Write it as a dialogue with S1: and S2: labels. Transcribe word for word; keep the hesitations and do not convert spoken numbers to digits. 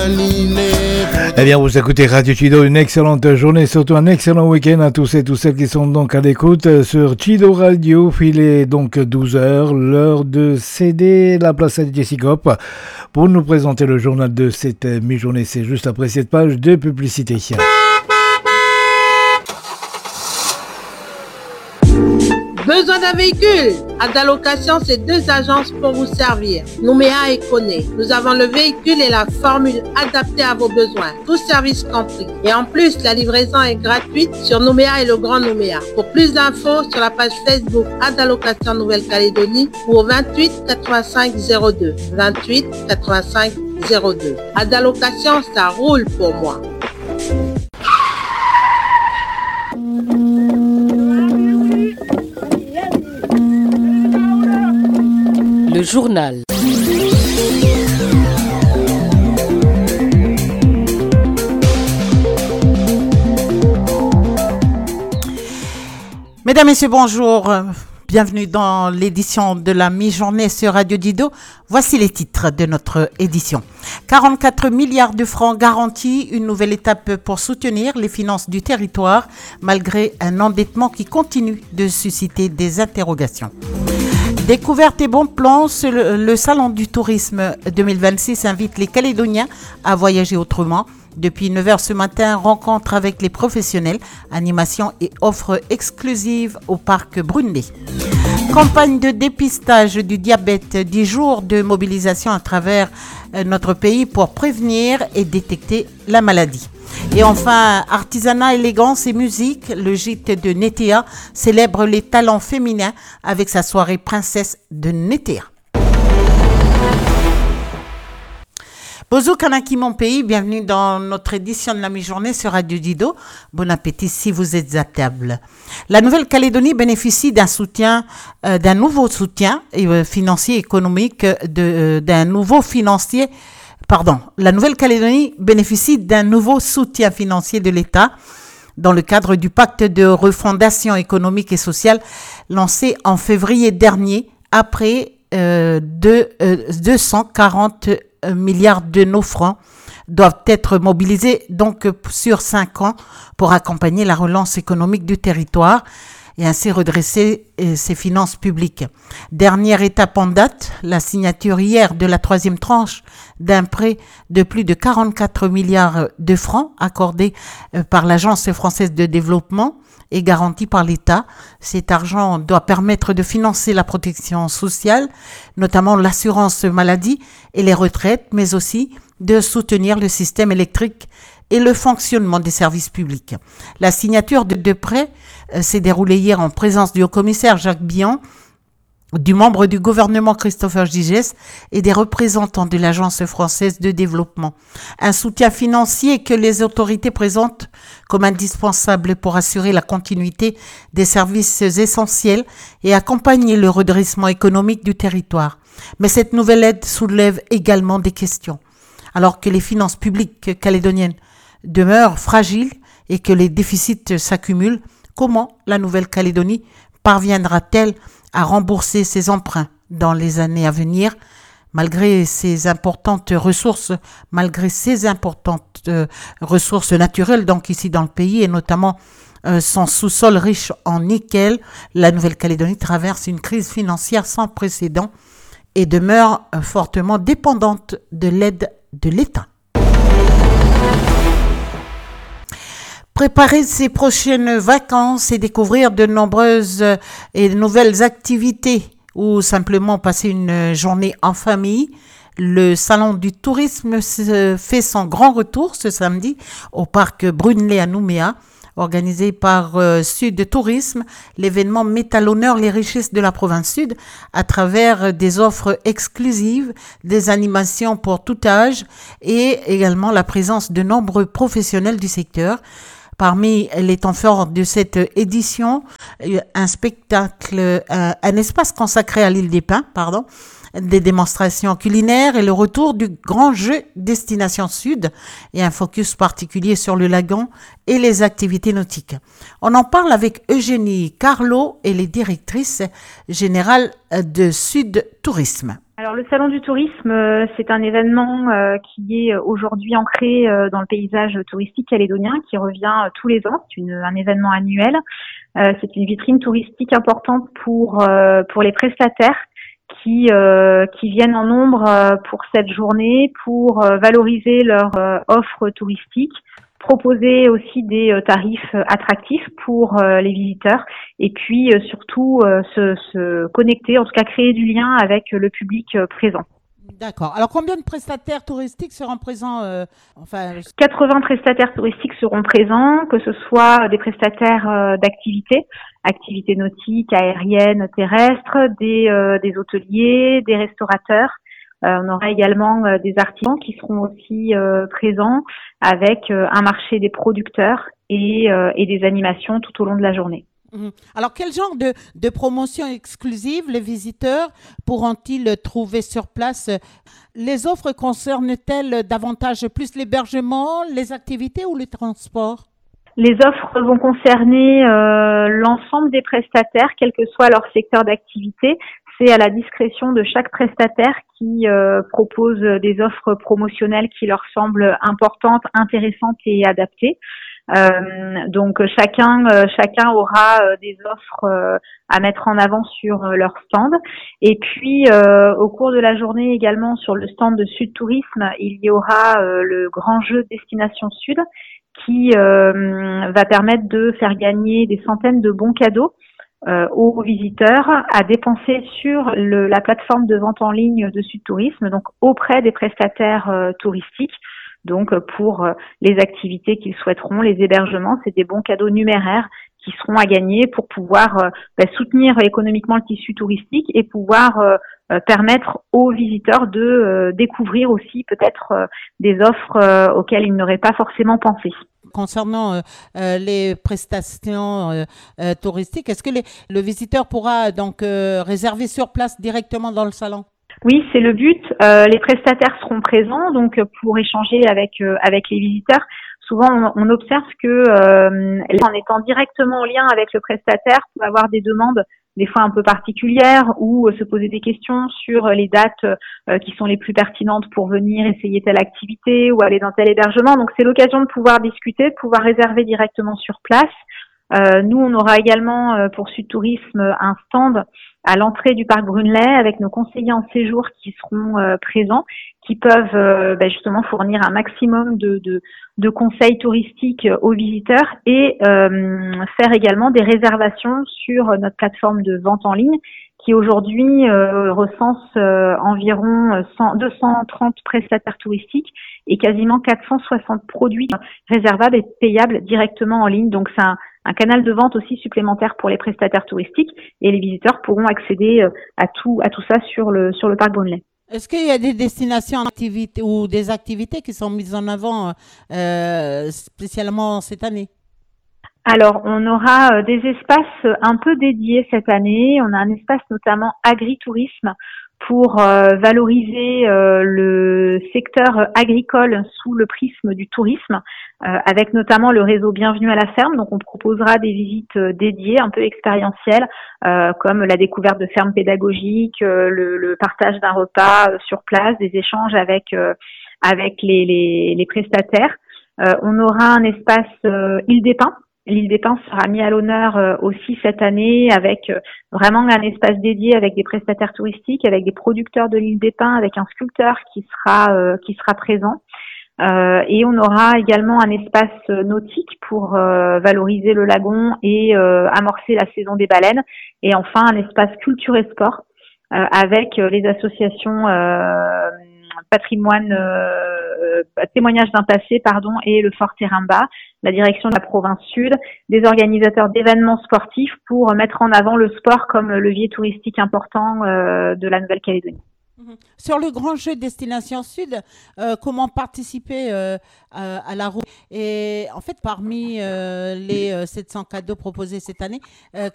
S1: Eh bien, vous écoutez Radio Chido, une excellente journée, surtout un excellent week-end à tous et tous celles qui sont donc à l'écoute sur Chido Radio. Il est donc douze heures, l'heure de céder la place à Jessica Hop pour nous présenter le journal de cette mi-journée. C'est juste après cette page de publicité.
S2: Besoin d'un véhicule? Adalocation, c'est deux agences pour vous servir. Nouméa et Koné. Nous avons le véhicule et la formule adaptée à vos besoins. Tous services compris. Et en plus, la livraison est gratuite sur Nouméa et le Grand Nouméa. Pour plus d'infos, sur la page Facebook Adalocation Nouvelle-Calédonie ou au vingt-huit quatre-vingt-cinq zéro deux. vingt-huit quatre-vingt-cinq zéro deux. Adalocation, ça roule pour moi.
S3: Le journal.
S4: Mesdames, Messieurs, bonjour. Bienvenue dans l'édition de la mi-journée sur Radio Dido. Voici les titres de notre édition. quarante-quatre milliards de francs garantis, une nouvelle étape pour soutenir les finances du territoire, malgré un endettement qui continue de susciter des interrogations. Découverte et bons plans, le, le Salon du tourisme deux mille vingt-six invite les Calédoniens à voyager autrement. Depuis neuf heures ce matin, rencontre avec les professionnels, animation et offres exclusives au parc Brunelay. Campagne de dépistage du diabète, dix jours de mobilisation à travers notre pays pour prévenir et détecter la maladie. Et enfin, artisanat, élégance et musique, le gîte de Nétéa célèbre les talents féminins avec sa soirée princesse de Nétéa. Bonjour Kanaki mon pays, bienvenue dans notre édition de la mi-journée sur Radio Dido. Bon appétit si vous êtes à table. La Nouvelle-Calédonie bénéficie d'un soutien, euh, d'un nouveau soutien euh, financier économique, de, euh, d'un nouveau financier Pardon, la Nouvelle-Calédonie bénéficie d'un nouveau soutien financier de l'État dans le cadre du pacte de refondation économique et sociale lancé en février dernier après euh, de, euh, deux cent quarante milliards de nos francs doivent être mobilisés donc sur cinq ans pour accompagner la relance économique du territoire et ainsi redresser euh, ses finances publiques. Dernière étape en date, la signature hier de la troisième tranche d'un prêt de plus de quarante-quatre milliards de francs accordé euh, par l'Agence française de développement et garanti par l'État. Cet argent doit permettre de financer la protection sociale, notamment l'assurance maladie et les retraites, mais aussi de soutenir le système électrique et le fonctionnement des services publics. La signature de deux prêts euh, s'est déroulée hier en présence du haut-commissaire Jacques Bion, du membre du gouvernement Christopher Gigès et des représentants de l'Agence française de développement. Un soutien financier que les autorités présentent comme indispensable pour assurer la continuité des services essentiels et accompagner le redressement économique du territoire. Mais cette nouvelle aide soulève également des questions. Alors que les finances publiques calédoniennes demeurent fragiles et que les déficits s'accumulent, comment la Nouvelle-Calédonie parviendra-t-elle à rembourser ses emprunts dans les années à venir, malgré ses importantes ressources, malgré ses importantes euh, ressources naturelles, donc ici dans le pays, et notamment euh, son sous-sol riche en nickel. La Nouvelle-Calédonie traverse une crise financière sans précédent et demeure euh, fortement dépendante de l'aide de l'État. Préparer ses prochaines vacances et découvrir de nombreuses et nouvelles activités ou simplement passer une journée en famille. Le Salon du tourisme fait son grand retour ce samedi au parc Brunelay à Nouméa. Organisé par euh, Sud Tourisme, l'événement met à l'honneur les richesses de la province Sud à travers des offres exclusives, des animations pour tout âge et également la présence de nombreux professionnels du secteur. Parmi les temps forts de cette édition, un spectacle, un, un espace consacré à l'île des Pins, pardon, des démonstrations culinaires et le retour du grand jeu Destination Sud et un focus particulier sur le lagon et les activités nautiques. On en parle avec Eugénie Carlo et les directrices générales de Sud Tourisme.
S5: Alors le Salon du tourisme, euh, c'est un événement euh, qui est aujourd'hui ancré euh, dans le paysage touristique calédonien, qui revient euh, tous les ans. C'est une, un événement annuel. Euh, c'est une vitrine touristique importante pour euh, pour les prestataires qui euh, qui viennent en nombre euh, pour cette journée, pour euh, valoriser leur euh, offre touristique, proposer aussi des euh, tarifs euh, attractifs pour euh, les visiteurs et puis euh, surtout euh, se, se connecter, en tout cas créer du lien avec euh, le public euh, présent.
S4: D'accord. Alors, combien de prestataires touristiques seront présents euh, enfin...
S5: quatre-vingts prestataires touristiques seront présents, que ce soit des prestataires euh, d'activités, activités nautiques, aériennes, terrestres, des, euh, des hôteliers, des restaurateurs. Euh, on aura également euh, des artisans qui seront aussi euh, présents avec euh, un marché des producteurs et, euh, et des animations tout au long de la journée.
S4: Mmh. Alors, quel genre de, de promotion exclusive les visiteurs pourront-ils trouver sur place? Les offres concernent-elles davantage plus l'hébergement, les activités ou le transport?
S5: Les offres vont concerner euh, l'ensemble des prestataires, quel que soit leur secteur d'activité. C'est à la discrétion de chaque prestataire qui euh, propose des offres promotionnelles qui leur semblent importantes, intéressantes et adaptées. Euh, donc chacun euh, chacun aura euh, des offres euh, à mettre en avant sur euh, leur stand. Et puis euh, au cours de la journée également sur le stand de Sud Tourisme, il y aura euh, le grand jeu Destination Sud qui euh, va permettre de faire gagner des centaines de bons cadeaux euh, aux visiteurs à dépenser sur le, la plateforme de vente en ligne de Sud Tourisme, donc auprès des prestataires euh, touristiques. Donc pour les activités qu'ils souhaiteront, les hébergements, c'est des bons cadeaux numéraires qui seront à gagner pour pouvoir euh, bah, soutenir économiquement le tissu touristique et pouvoir euh, euh, permettre aux visiteurs de euh, découvrir aussi peut-être euh, des offres euh, auxquelles ils n'auraient pas forcément pensé.
S4: Concernant euh, euh, les prestations euh, euh, touristiques, est-ce que les, le visiteur pourra donc euh, réserver sur place directement dans le salon?
S5: Oui, c'est le but. Euh, les prestataires seront présents donc pour échanger avec euh, avec les visiteurs. Souvent, on, on observe que euh, en étant directement en lien avec le prestataire, on peut avoir des demandes des fois un peu particulières ou euh, se poser des questions sur les dates euh, qui sont les plus pertinentes pour venir essayer telle activité ou aller dans tel hébergement. Donc, c'est l'occasion de pouvoir discuter, de pouvoir réserver directement sur place. Euh, nous, on aura également euh, pour Sud Tourisme un stand à l'entrée du parc Brunelay avec nos conseillers en séjour qui seront euh, présents, qui peuvent euh, bah, justement fournir un maximum de, de, de conseils touristiques aux visiteurs et euh, faire également des réservations sur notre plateforme de vente en ligne qui aujourd'hui euh, recense euh, environ cent, deux cent trente prestataires touristiques et quasiment quatre cent soixante produits réservables et payables directement en ligne. Donc c'est un un canal de vente aussi supplémentaire pour les prestataires touristiques et les visiteurs pourront accéder à tout à tout ça sur le sur le parc Brunelay.
S4: Est-ce qu'il y a des destinations activités ou des activités qui sont mises en avant euh, spécialement cette année?
S5: Alors, on aura des espaces un peu dédiés cette année. On a un espace notamment agritourisme pour euh, valoriser euh, le secteur agricole sous le prisme du tourisme, euh, avec notamment le réseau Bienvenue à la ferme. Donc, on proposera des visites euh, dédiées, un peu expérientielles, euh, comme la découverte de fermes pédagogiques, euh, le, le partage d'un repas euh, sur place, des échanges avec euh, avec les, les, les prestataires. Euh, on aura un espace euh, Île des Pins. L'île des Pins sera mis à l'honneur euh, aussi cette année avec euh, vraiment un espace dédié avec des prestataires touristiques, avec des producteurs de l'île des Pins, avec un sculpteur qui sera euh, qui sera présent. Euh, et on aura également un espace nautique pour euh, valoriser le lagon et euh, amorcer la saison des baleines. Et enfin un espace culture et sport euh, avec euh, les associations euh, patrimoine euh, témoignage d'un passé pardon et le Fort Terrimba, la direction de la province sud, des organisateurs d'événements sportifs pour mettre en avant le sport comme levier touristique important euh, de la Nouvelle-Calédonie.
S4: Sur le grand jeu Destination Sud, euh, comment participer euh, à, à la route? Et en fait, parmi euh, les euh, sept cents cadeaux proposés cette année, euh,